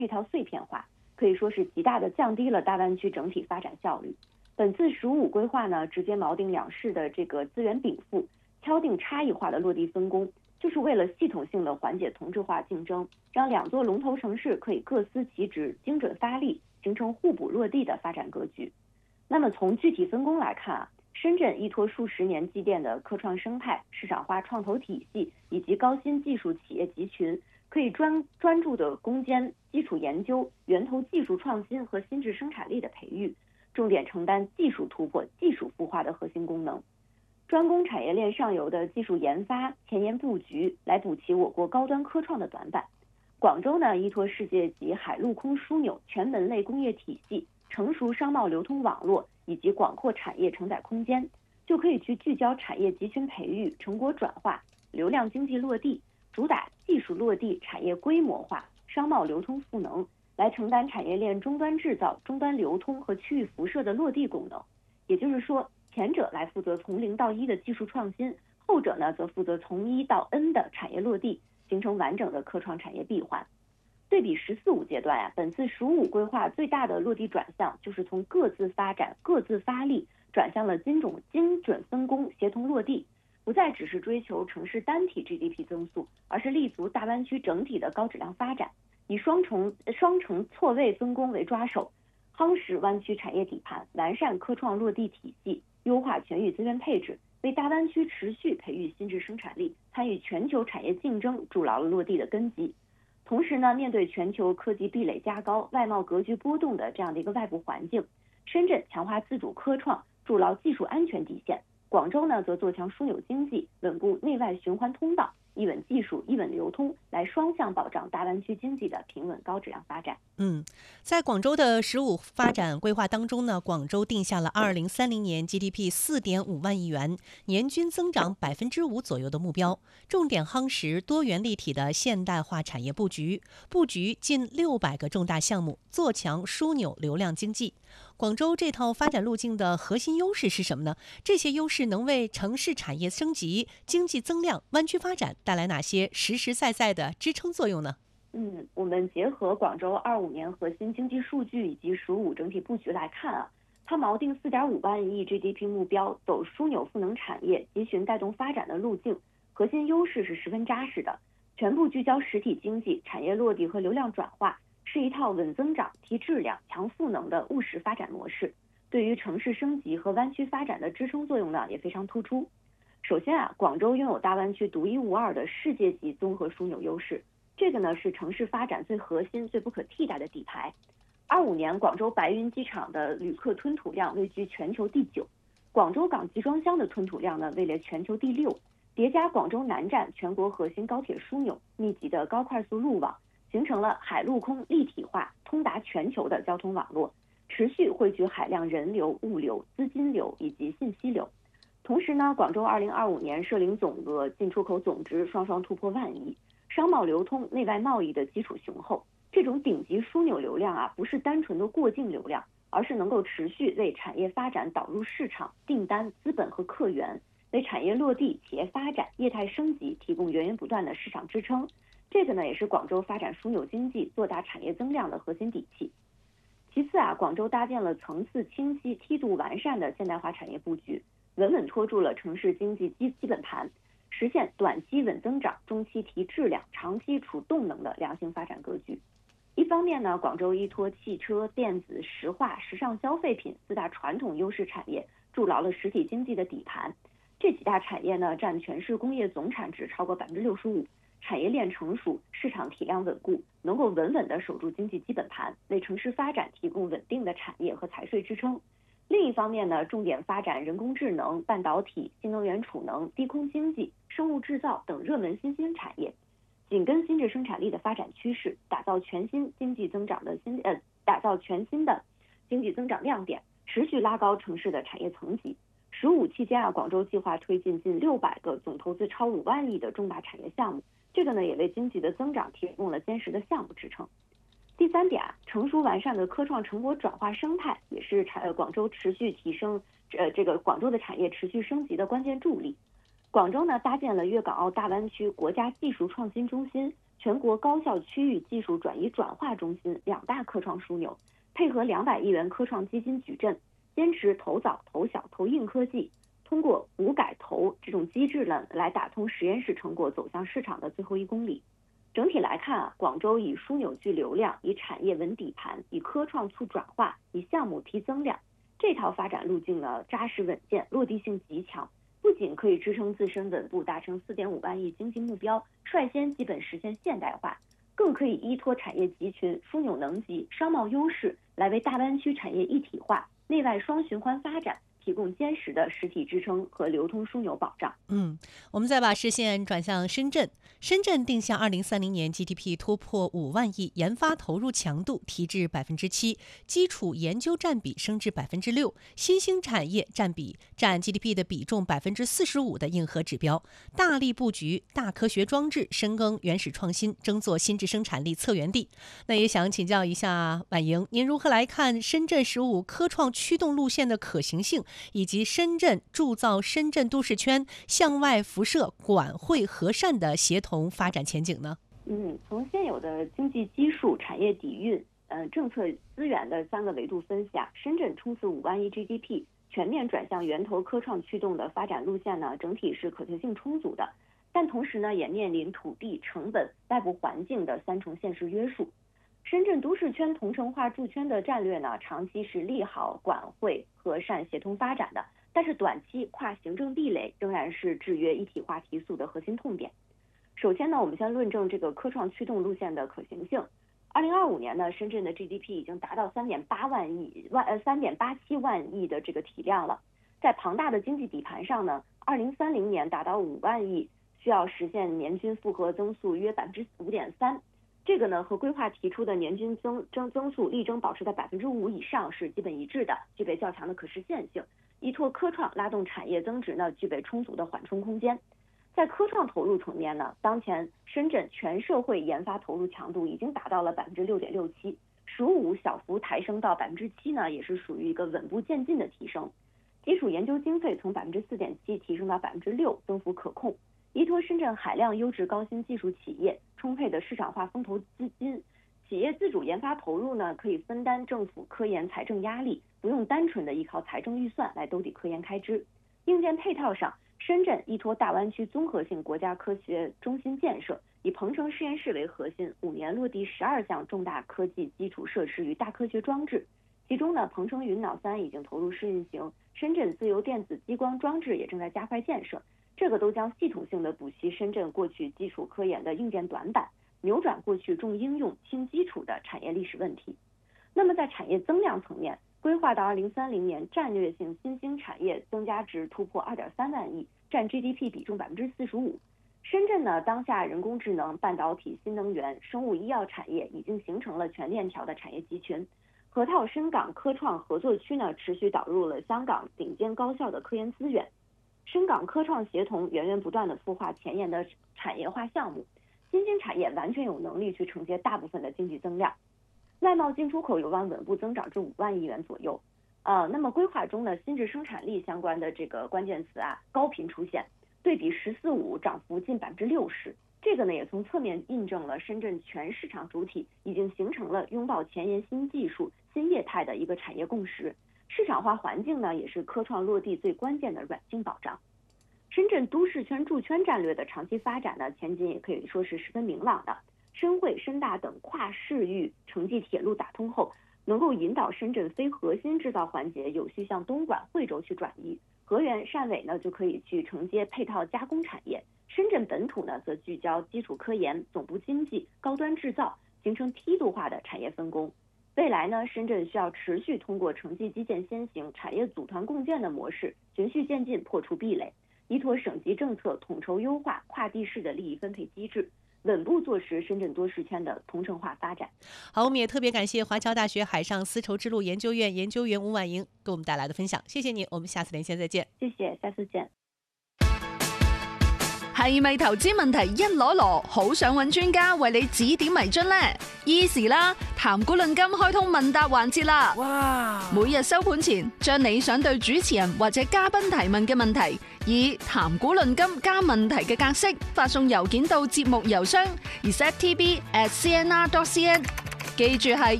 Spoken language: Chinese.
配套碎片化，可以说是极大的降低了大湾区整体发展效率。本次“15”规划呢，直接锚定两市的这个资源禀赋，敲定差异化的落地分工，就是为了系统性的缓解同质化竞争，让两座龙头城市可以各司其职，精准发力，形成互补落地的发展格局。那么从具体分工来看啊，深圳依托数十年积淀的科创生态、市场化创投体系以及高新技术企业集群，可以专注的攻坚基础研究、源头技术创新和新质生产力的培育，重点承担技术突破、技术孵化的核心功能。专攻产业链上游的技术研发、前沿布局，来补齐我国高端科创的短板。广州呢，依托世界级海陆空枢纽全门类工业体系、成熟商贸流通网络以及广阔产业承载空间，就可以去聚焦产业集群培育、成果转化、流量经济落地，主打技术落地、产业规模化、商贸流通赋能，来承担产业链终端制造、终端流通和区域辐射的落地功能。也就是说，前者来负责从零到一的技术创新，后者呢则负责从一到 N 的产业落地，形成完整的科创产业闭环。对比“14·5”阶段呀，本次“15”规划最大的落地转向，就是从各自发展、各自发力，转向了精准分工、协同落地，不再只是追求城市单体 GDP 增速，而是立足大湾区整体的高质量发展，以双城错位分工为抓手，夯实湾区产业底盘，完善科创落地体系，优化全域资源配置，为大湾区持续培育新质生产力、参与全球产业竞争筑牢了落地的根基。同时呢，面对全球科技壁垒加高、外贸格局波动的这样的一个外部环境，深圳强化自主科创，筑牢技术安全底线；广州呢，则做强枢纽经济，稳固内外循环通道，一稳技术、一稳流通，来双向保障大湾区经济的平稳高质量发展。 在广州的“15”发展规划当中呢，广州定下了2030年 GDP 4.5万亿元，年均增长5%左右的目标，重点夯实多元立体的现代化产业布局近600个重大项目，做强枢纽流量经济。广州这套发展路径的核心优势是什么呢？这些优势能为城市产业升级、经济增量、湾区发展带来哪些实实在在的支撑作用呢？ 我们结合广州25年核心经济数据以及“15”整体布局来看啊，它锚定4.5万亿 GDP 目标，走枢纽赋能产业、集群带动发展的路径，核心优势是十分扎实的，全部聚焦实体经济、产业落地和流量转化，是一套稳增长、提质量、强赋能的务实发展模式。对于城市升级和湾区发展的支撑作用呢，也非常突出。首先啊，广州拥有大湾区独一无二的世界级综合枢纽优势。这个呢是城市发展最核心、最不可替代的底牌。25年，广州白云机场的旅客吞吐量位居全球第9，广州港集装箱的吞吐量呢位列全球第6。叠加广州南站全国核心高铁枢纽、密集的高快速路网，形成了海陆空立体化、通达全球的交通网络，持续汇聚海量人流、物流、资金流以及信息流。同时呢，广州2025年涉零总额、进出口总值双双突破万亿。商贸流通、内外贸易的基础雄厚，这种顶级枢纽流量啊，不是单纯的过境流量，而是能够持续为产业发展导入市场、订单、资本和客源，为产业落地、企业发展、业态升级提供源源不断的市场支撑。这个呢，也是广州发展枢纽经济、做大产业增量的核心底气。其次啊，广州搭建了层次清晰、梯度完善的现代化产业布局，稳稳托住了城市经济基本盘。实现短期稳增长、中期提质量、长期储动能的良性发展格局。一方面呢，广州依托汽车、电子、石化、时尚消费品4大传统优势产业，筑牢了实体经济的底盘。这几大产业呢，占全市工业总产值超过65%，产业链成熟，市场体量稳固，能够稳稳地守住经济基本盘，为城市发展提供稳定的产业和财税支撑。另一方面呢，重点发展人工智能、半导体、新能源储能、低空经济、生物制造等热门新兴产业，紧跟新质生产力的发展趋势，打造全新的经济增长亮点，持续拉高城市的产业层级。“15”期间啊，广州计划推进近600个总投资超5万亿的重大产业项目，这个呢也为经济的增长提供了坚实的项目支撑。第三点啊，成熟完善的科创成果转化生态也是广州持续提升广州的产业持续升级的关键助力。广州呢搭建了粤港澳大湾区国家技术创新中心， 全国高校区域技术转移转化中心2大科创枢纽，配合200亿元科创基金矩阵，坚持投早、投小、投硬科技，通过补改投这种机制呢，来打通实验室成果走向市场的最后1公里。整体来看啊，广州以枢纽聚流量，以产业稳底盘，以科创促转化，以项目提增量，这套发展路径呢扎实稳健，落地性极强，不仅可以支撑自身稳步达成4.5万亿经济目标，率先基本实现现代化，更可以依托产业集群、枢纽能级、商贸优势，来为大湾区产业一体化、内外双循环发展提供坚实的实体支撑和流通枢纽保障。 我们再把视线转向深圳。深圳定向2030年 GDP 突破5万亿，研发投入强度提至7%，基础研究占比升至6%，新兴产业占 GDP 的比重45%的硬核指标，大力布局大科学装置，深耕原始创新，争做新质生产力策源地。那也想请教一下婉莹，您如何来看深圳15科创驱动路线的可行性，以及深圳铸造深圳都市圈向外辐射、管会和善的协同发展前景呢？ 从现有的经济基数、产业底蕴、政策资源的3个维度分析啊，深圳冲刺5万亿 GDP， 全面转向源头科创驱动的发展路线呢，整体是可行性充足的，但同时呢，也面临土地、成本、外部环境的3重现实约束。深圳都市圈同城化筑圈的战略呢，长期是利好管会和善协同发展的，但是短期跨行政壁垒仍然是制约一体化提速的核心痛点。首先呢，我们先论证这个科创驱动路线的可行性。2025年呢，深圳的 GDP 已经达到3.87万亿的这个体量了。在庞大的经济底盘上呢，2030年达到5万亿，需要实现年均复合增速约5.3%。这个呢和规划提出的年均增速力争保持在5%以上是基本一致的，具备较强的可实现性。依托科创拉动产业增值呢，具备充足的缓冲空间。在科创投入层面呢，当前深圳全社会研发投入强度已经达到了6.67%，15小幅抬升到7%呢，也是属于一个稳步渐进的提升。基础研究经费从4.7%提升到6%，增幅可控。依托深圳海量优质高新技术企业，充沛的市场化风投资金，企业自主研发投入呢，可以分担政府科研财政压力，不用单纯的依靠财政预算来兜底科研开支。硬件配套上，深圳依托大湾区综合性国家科学中心建设，以鹏城实验室为核心，5年落地12项重大科技基础设施与大科学装置。其中呢，鹏城云脑3已经投入试运行，深圳自由电子激光装置也正在加快建设。这个都将系统性的补齐深圳过去基础科研的硬件短板，扭转过去重应用轻基础的产业历史问题。那么在产业增量层面，规划到2030年，战略性新兴产业增加值突破2.3万亿，占 GDP 比重45%。深圳呢，当下人工智能、半导体、新能源、生物医药产业已经形成了全链条的产业集群。河套深港科创合作区呢，持续导入了香港顶尖高校的科研资源。深港科创协同源源不断的孵化前沿的产业化项目，新兴产业完全有能力去承接大部分的经济增量。外贸进出口有望稳步增长至5万亿元左右。那么规划中呢，新质生产力相关的这个关键词啊，高频出现，对比“14-5”涨幅近60%。这个呢，也从侧面印证了深圳全市场主体已经形成了拥抱前沿新技术、新业态的一个产业共识。市场化环境呢，也是科创落地最关键的软性保障。深圳都市圈筑圈战略的长期发展呢，前景也可以说是十分明朗的。深汇、深大等跨市域城际铁路打通后，能够引导深圳非核心制造环节有序向东莞、惠州去转移。河源、汕尾呢，就可以去承接配套加工产业。深圳本土呢，则聚焦基础科研、总部经济、高端制造，形成梯度化的产业分工。未来呢，深圳需要持续通过城际基建先行、产业组团共建的模式，循序渐进破除壁垒，依托省级政策统筹优化跨地市的利益分配机制，稳步坐实深圳多市圈的同城化发展。 好，我们也特别感谢华侨大学海上丝绸之路研究院研究员吴婉莹给我们带来的分享，謝謝你，我們下次連線再見。 謝謝，下次見。 係咪投資問題一籮籮，好想揾專家為你指點迷津呢？Easy 啦，談股論金開通問答環節啦！哇！每日收盤前，將你想對主持人或者嘉賓提問嘅問題以談古論今加問題嘅格式發送郵件到節目郵箱，而 ZTV@cnr.cn。記住係